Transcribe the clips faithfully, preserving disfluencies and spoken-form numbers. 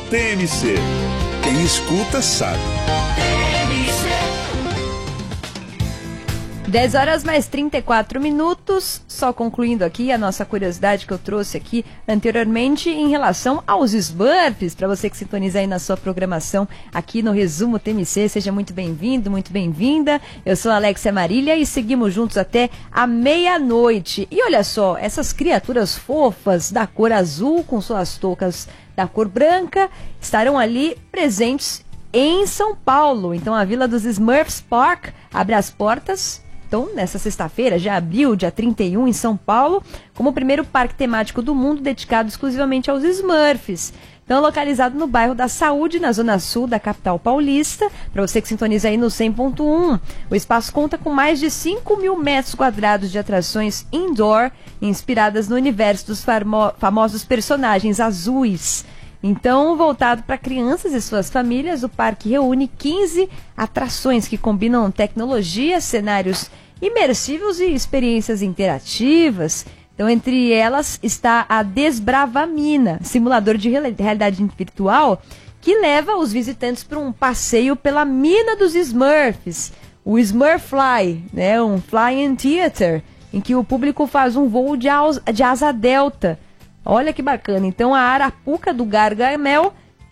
T M C. Quem escuta sabe. dez horas mais trinta e quatro minutos, só concluindo aqui a nossa curiosidade que eu trouxe aqui anteriormente em relação aos Smurfs, para você que sintoniza aí na sua programação aqui no Resumo T M C, seja muito bem-vindo, muito bem-vinda. Eu sou a Alexia Marília e seguimos juntos até a meia-noite. E olha só, essas criaturas fofas da cor azul com suas toucas da cor branca estarão ali presentes em São Paulo. Então a Vila dos Smurfs Park abre as portas. Então, nessa sexta-feira, já abriu, dia trinta e um, em São Paulo, como o primeiro parque temático do mundo dedicado exclusivamente aos Smurfs. Então, localizado no bairro da Saúde, na zona sul da capital paulista, para você que sintoniza aí no cem ponto um. O espaço conta com mais de cinco mil metros quadrados de atrações indoor, inspiradas no universo dos famo- famosos personagens azuis. Então, voltado para crianças e suas famílias, o parque reúne quinze atrações que combinam tecnologia, cenários imersivos e experiências interativas. Então, entre elas está a Desbravamina, simulador de realidade virtual, que leva os visitantes para um passeio pela mina dos Smurfs, o Smurfly, né, um Flying Theater, em que o público faz um voo de asa, de asa delta. Olha que bacana. Então a Arapuca do Gargamel,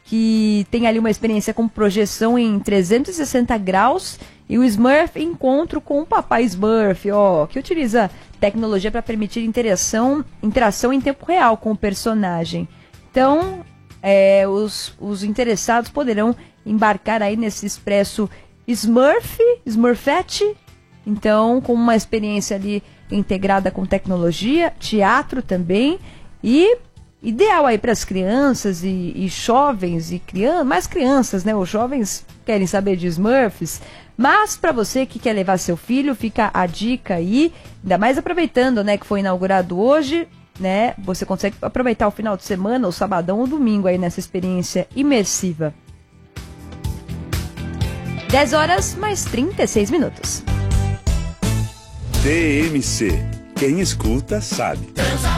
que tem ali uma experiência com projeção em trezentos e sessenta graus, e o Smurf Encontro com o Papai Smurf, ó, que utiliza tecnologia para permitir interação, interação em tempo real com o personagem. Então, é, os, os interessados poderão embarcar aí nesse expresso Smurf, Smurfette, então com uma experiência ali integrada com tecnologia, teatro também. E ideal aí para as crianças e, e jovens e crianças, mais crianças, né? Os jovens querem saber de Smurfs, mas para você que quer levar seu filho, fica a dica aí, ainda mais aproveitando, né, que foi inaugurado hoje, né? Você consegue aproveitar o final de semana, o sabadão ou domingo aí nessa experiência imersiva. dez horas mais trinta e seis minutos. T M C. Quem escuta sabe.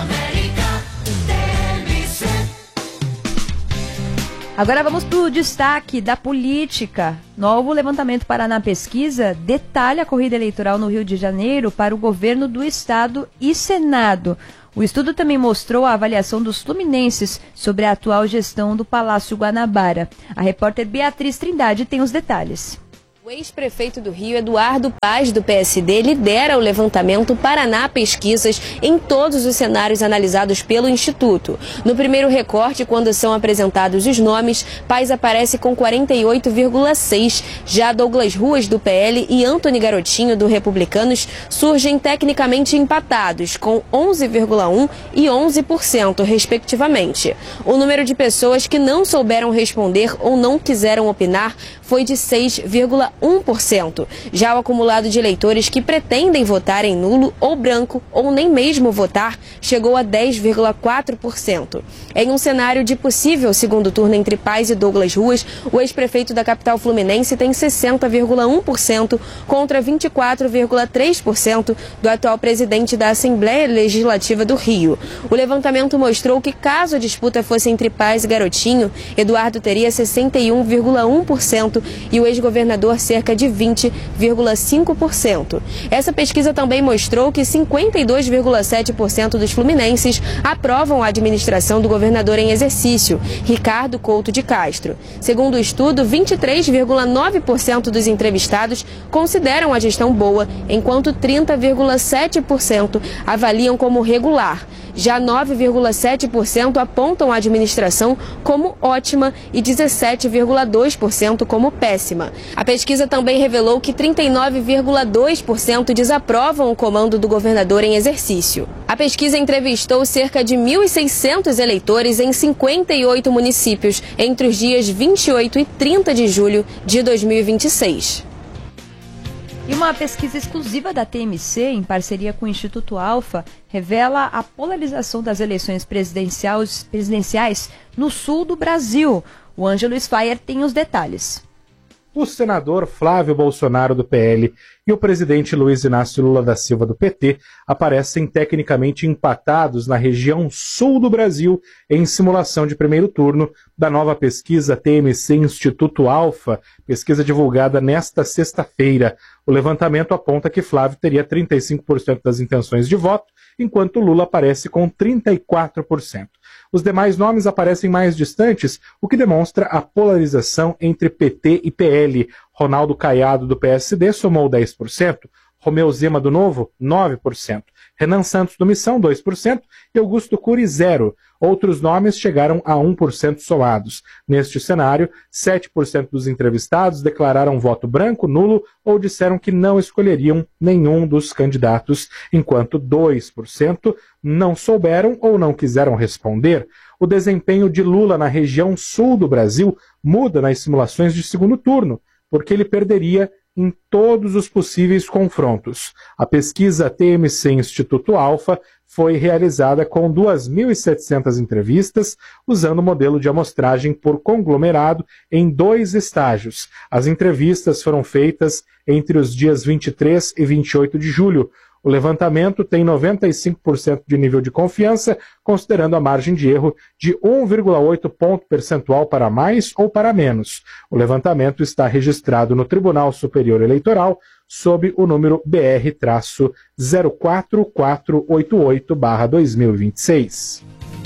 Agora vamos para o destaque da política. Novo levantamento Paraná Pesquisa detalha a corrida eleitoral no Rio de Janeiro para o governo do estado e Senado. O estudo também mostrou a avaliação dos fluminenses sobre a atual gestão do Palácio Guanabara. A repórter Beatriz Trindade tem os detalhes. O ex-prefeito do Rio, Eduardo Paz, do P S D, lidera o levantamento Paraná Pesquisas em todos os cenários analisados pelo Instituto. No primeiro recorte, quando são apresentados os nomes, Paz aparece com quarenta e oito vírgula seis por cento. Já Douglas Ruas, do P L, e Antony Garotinho, do Republicanos, surgem tecnicamente empatados, com onze vírgula um por cento e onze por cento, respectivamente. O número de pessoas que não souberam responder ou não quiseram opinar foi de seis vírgula um por cento. Já o acumulado de eleitores que pretendem votar em nulo ou branco ou nem mesmo votar chegou a dez vírgula quatro por cento. Em um cenário de possível segundo turno entre Paz e Douglas Ruas, o ex-prefeito da capital fluminense tem sessenta vírgula um por cento contra vinte e quatro vírgula três por cento do atual presidente da Assembleia Legislativa do Rio. O levantamento mostrou que caso a disputa fosse entre Paz e Garotinho, Eduardo teria sessenta e um vírgula um por cento e o ex-governador cerca de vinte vírgula cinco por cento. Essa pesquisa também mostrou que cinquenta e dois vírgula sete por cento dos fluminenses aprovam a administração do governador em exercício, Ricardo Couto de Castro. Segundo o estudo, vinte e três vírgula nove por cento dos entrevistados consideram a gestão boa, enquanto trinta vírgula sete por cento avaliam como regular. Já nove vírgula sete por cento apontam a administração como ótima e dezessete vírgula dois por cento como péssima. A pesquisa também revelou que trinta e nove vírgula dois por cento desaprovam o comando do governador em exercício. A pesquisa entrevistou cerca de mil e seiscentos eleitores em cinquenta e oito municípios entre os dias vinte e oito e trinta de julho de dois mil e vinte e seis. E uma pesquisa exclusiva da T M C, em parceria com o Instituto Alfa, revela a polarização das eleições presidenciais, presidenciais no sul do Brasil. O Ângelo Sfaier tem os detalhes. o senador Flávio Bolsonaro, do P L, e o presidente Luiz Inácio Lula da Silva, do P T, aparecem tecnicamente empatados na região sul do Brasil em simulação de primeiro turno da nova pesquisa T M C Instituto Alfa, pesquisa divulgada nesta sexta-feira. O levantamento aponta que Flávio teria trinta e cinco por cento das intenções de voto, enquanto Lula aparece com trinta e quatro por cento. Os demais nomes aparecem mais distantes, o que demonstra a polarização entre P T e P L. Ronaldo Caiado, do P S D, somou dez por cento, Romeu Zema, do Novo, nove por cento, Renan Santos, do Missão, dois por cento e Augusto Cury, zero por cento. Outros nomes chegaram a um por cento somados. Neste cenário, sete por cento dos entrevistados declararam voto branco, nulo ou disseram que não escolheriam nenhum dos candidatos, enquanto dois por cento não souberam ou não quiseram responder. O desempenho de Lula na região sul do Brasil muda nas simulações de segundo turno, porque ele perderia em todos os possíveis confrontos. A pesquisa T M C Instituto Alfa foi realizada com duas mil e setecentas entrevistas, usando o modelo de amostragem por conglomerado em dois estágios. As entrevistas foram feitas entre os dias vinte e três e vinte e oito de julho. O levantamento tem noventa e cinco por cento de nível de confiança, considerando a margem de erro de um vírgula oito ponto percentual para mais ou para menos. O levantamento está registrado no Tribunal Superior Eleitoral sob o número B R zero quatro quatro oito oito barra dois mil e vinte e seis.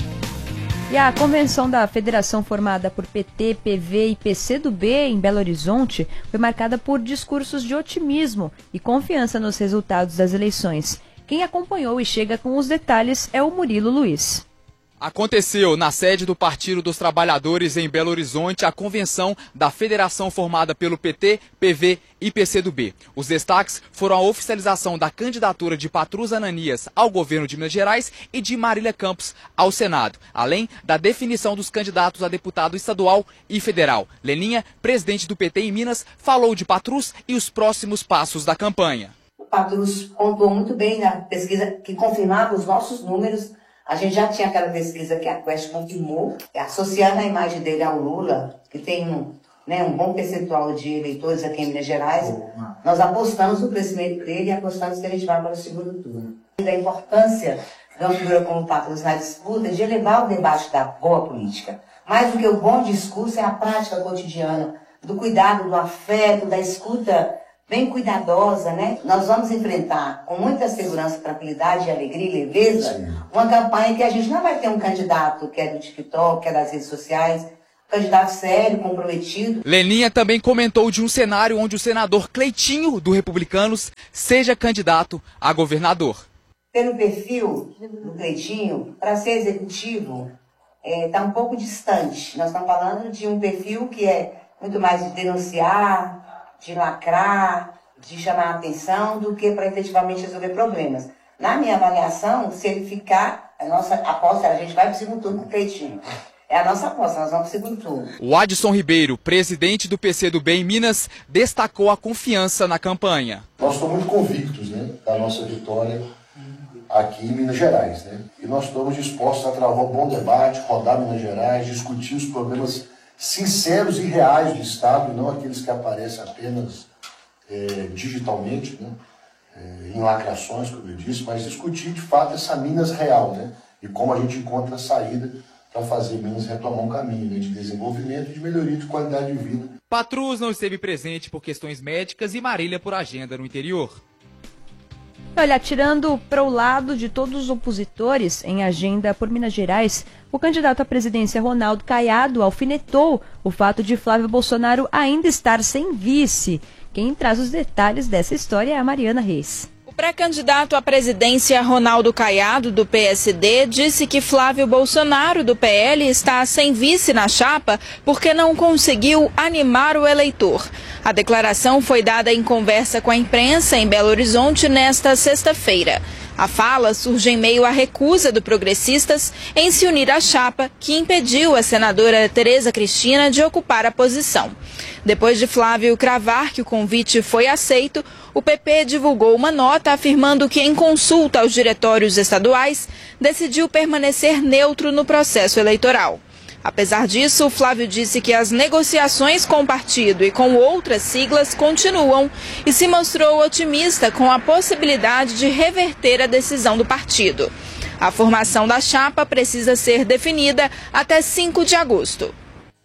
E a convenção da federação formada por P T, P V e P C do B em Belo Horizonte foi marcada por discursos de otimismo e confiança nos resultados das eleições. Quem acompanhou e chega com os detalhes é o Murilo Luiz. Aconteceu na sede do Partido dos Trabalhadores em Belo Horizonte a convenção da federação formada pelo P T, P V e P C do B. Os destaques foram a oficialização da candidatura de Patrus Ananias ao governo de Minas Gerais e de Marília Campos ao Senado, além da definição dos candidatos a deputado estadual e federal. Leninha, presidente do P T em Minas, falou de Patrus e os próximos passos da campanha. O Patrus pontuou muito bem na pesquisa que confirmava os nossos números. A gente já tinha aquela pesquisa que a Quest confirmou, associando a imagem dele ao Lula, que tem um, né, um bom percentual de eleitores aqui em Minas Gerais. Nós apostamos no crescimento dele e apostamos que a gente vai para o segundo turno. Da importância de uma figura como o Patrus na disputa de elevar o debate da boa política. Mais do que o bom discurso é a prática cotidiana, do cuidado, do afeto, da escuta bem cuidadosa, né? Nós vamos enfrentar com muita segurança, tranquilidade, alegria e leveza, sim, uma campanha que a gente não vai ter um candidato que é do TikTok, que é das redes sociais, um candidato sério, comprometido. Leninha também comentou de um cenário onde o senador Cleitinho, do Republicanos, seja candidato a governador. Pelo perfil do Cleitinho, para ser executivo, está é, um pouco distante. Nós estamos falando de um perfil que é muito mais de denunciar, de lacrar, de chamar a atenção, do que para efetivamente resolver problemas. Na minha avaliação, se ele ficar, a nossa aposta, a gente vai para o segundo turno com o Cleitinho. É a nossa aposta, nós vamos para o segundo turno. O Adson Ribeiro, presidente do P C do B em Minas, destacou a confiança na campanha. Nós estamos muito convictos, né, da nossa vitória aqui em Minas Gerais, né? E nós estamos dispostos a travar um bom debate, rodar Minas Gerais, discutir os problemas sinceros e reais do Estado, não aqueles que aparecem apenas é, digitalmente, né, é, em lacrações, como eu disse, mas discutir de fato essa Minas real, né, e como a gente encontra a saída para fazer Minas retomar um caminho, né, de desenvolvimento e de melhoria de qualidade de vida. Patrus não esteve presente por questões médicas e Marília por agenda no interior. Olha, tirando para o lado de todos os opositores em agenda por Minas Gerais, o candidato à presidência Ronaldo Caiado alfinetou o fato de Flávio Bolsonaro ainda estar sem vice. Quem traz os detalhes dessa história é a Mariana Reis. O pré-candidato à presidência Ronaldo Caiado, do P S D, disse que Flávio Bolsonaro, do P L, está sem vice na chapa porque não conseguiu animar o eleitor. A declaração foi dada em conversa com a imprensa em Belo Horizonte nesta sexta-feira. A fala surge em meio à recusa do Progressistas em se unir à chapa que impediu a senadora Tereza Cristina de ocupar a posição. Depois de Flávio cravar que o convite foi aceito, o P P divulgou uma nota afirmando que, em consulta aos diretórios estaduais, decidiu permanecer neutro no processo eleitoral. Apesar disso, Flávio disse que as negociações com o partido e com outras siglas continuam e se mostrou otimista com a possibilidade de reverter a decisão do partido. A formação da chapa precisa ser definida até cinco de agosto.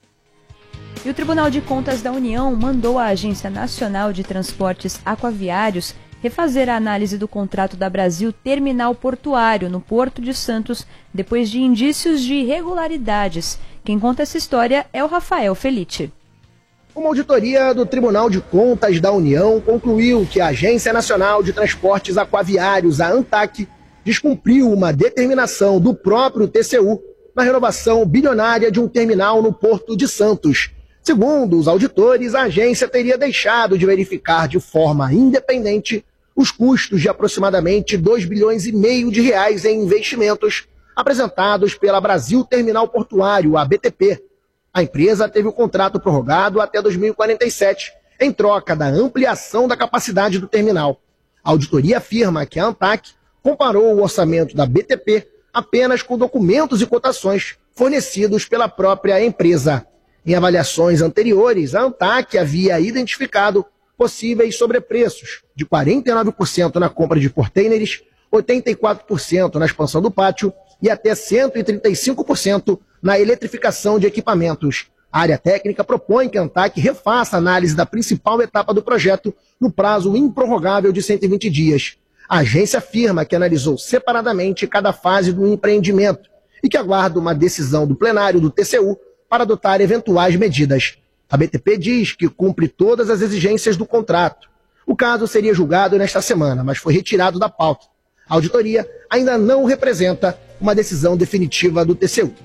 E o Tribunal de Contas da União mandou à Agência Nacional de Transportes Aquaviários refazer a análise do contrato da Brasil Terminal Portuário no Porto de Santos, depois de indícios de irregularidades. Quem conta essa história é o Rafael Felite. Uma auditoria do Tribunal de Contas da União concluiu que a Agência Nacional de Transportes Aquaviários, a ANTAQ, descumpriu uma determinação do próprio T C U na renovação bilionária de um terminal no Porto de Santos. Segundo os auditores, a agência teria deixado de verificar de forma independente os custos de aproximadamente dois bilhões e meio de reais em investimentos apresentados pela Brasil Terminal Portuário, a B T P. A empresa teve o contrato prorrogado até dois mil e quarenta e sete, em troca da ampliação da capacidade do terminal. A auditoria afirma que a ANTAQ comparou o orçamento da B T P apenas com documentos e cotações fornecidos pela própria empresa. Em avaliações anteriores, a ANTAQ havia identificado possíveis sobrepreços de quarenta e nove por cento na compra de containers, oitenta e quatro por cento na expansão do pátio e até cento e trinta e cinco por cento na eletrificação de equipamentos. A área técnica propõe que a ANTAQ refaça a análise da principal etapa do projeto no prazo improrrogável de cento e vinte dias. A agência afirma que analisou separadamente cada fase do empreendimento e que aguarda uma decisão do plenário do T C U para adotar eventuais medidas. A B T P diz que cumpre todas as exigências do contrato. O caso seria julgado nesta semana, mas foi retirado da pauta. A auditoria ainda não representa uma decisão definitiva do T C U.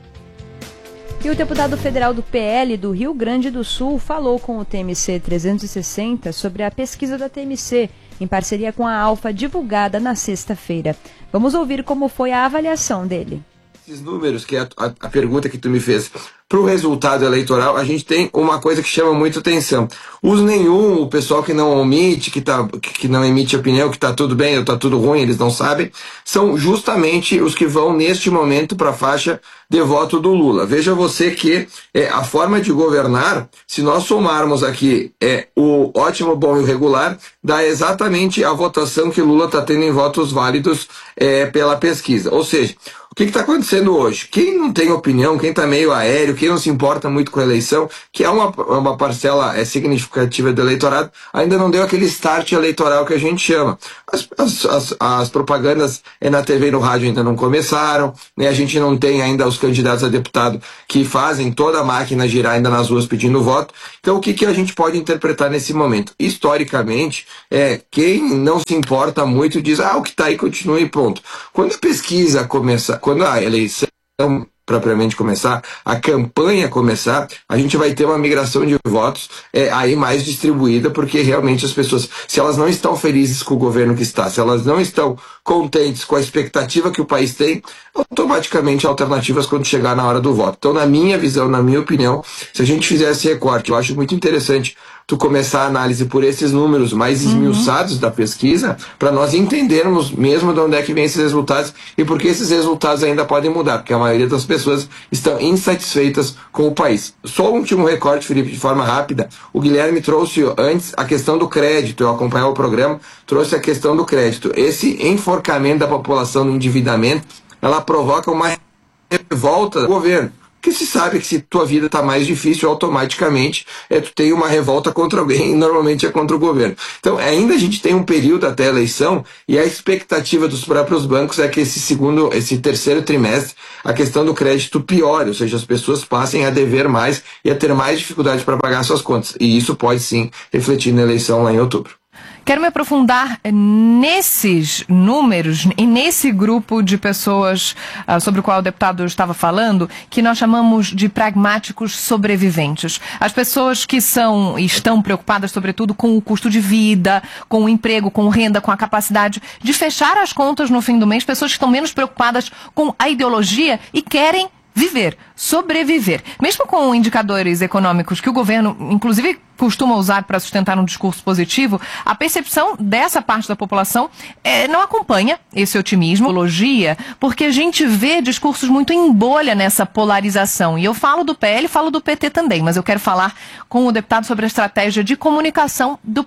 E o deputado federal do P L do Rio Grande do Sul falou com o T M C trezentos e sessenta sobre a pesquisa da T M C, em parceria com a Alfa, divulgada na sexta-feira. Vamos ouvir como foi a avaliação dele. Esses números, que é a, a, a pergunta que tu me fez, para o resultado eleitoral, a gente tem uma coisa que chama muito atenção. Os nenhum, o pessoal que não omite, que, tá, que não emite opinião, que está tudo bem ou está tudo ruim, eles não sabem, são justamente os que vão, neste momento, para a faixa de voto do Lula. Veja você que é, a forma de governar, se nós somarmos aqui é, o ótimo, bom e o regular, dá exatamente a votação que Lula está tendo em votos válidos é, pela pesquisa. Ou seja, o que está acontecendo hoje? Quem não tem opinião, quem está meio aéreo, quem não se importa muito com a eleição, que é uma, uma parcela é, significativa do eleitorado, ainda não deu aquele start eleitoral que a gente chama. As, as, as, as propagandas é, na T V e no rádio ainda não começaram, né? A gente não tem ainda os candidatos a deputado que fazem toda a máquina girar ainda nas ruas pedindo voto. Então o que, que a gente pode interpretar nesse momento? Historicamente, é, quem não se importa muito diz, ah, o que está aí continua e pronto. Quando a pesquisa começa, quando a eleição propriamente começar, a campanha começar, a gente vai ter uma migração de votos é, aí mais distribuída, porque realmente as pessoas, se elas não estão felizes com o governo que está, se elas não estão contentes com a expectativa que o país tem, automaticamente alternativas quando chegar na hora do voto. Então, na minha visão, na minha opinião, se a gente fizer esse recorte, eu acho muito interessante tu começar a análise por esses números mais esmiuçados uhum. da pesquisa, para nós entendermos mesmo de onde é que vem esses resultados e por que esses resultados ainda podem mudar, porque a maioria das pessoas estão insatisfeitas com o país. Só um último recorte, Felipe, de forma rápida. O Guilherme trouxe antes a questão do crédito, eu acompanhava o programa, trouxe a questão do crédito. Esse enforcamento da população no endividamento, ela provoca uma revolta do governo. Porque se sabe que se tua vida está mais difícil, automaticamente é, tu tem uma revolta contra alguém e normalmente é contra o governo. Então ainda a gente tem um período até a eleição e a expectativa dos próprios bancos é que esse segundo, esse terceiro trimestre, a questão do crédito piore, ou seja, as pessoas passem a dever mais e a ter mais dificuldade para pagar suas contas. E isso pode sim refletir na eleição lá em outubro. Quero me aprofundar nesses números e nesse grupo de pessoas uh, sobre o qual o deputado estava falando, que nós chamamos de pragmáticos sobreviventes. As pessoas que são e estão preocupadas, sobretudo, com o custo de vida, com o emprego, com renda, com a capacidade de fechar as contas no fim do mês, pessoas que estão menos preocupadas com a ideologia e querem viver, sobreviver. Mesmo com indicadores econômicos que o governo, inclusive, costuma usar para sustentar um discurso positivo, a percepção dessa parte da população é, não acompanha esse otimismo, porque a gente vê discursos muito em bolha nessa polarização. E eu falo do P L, falo do P T também, mas eu quero falar com o deputado sobre a estratégia de comunicação do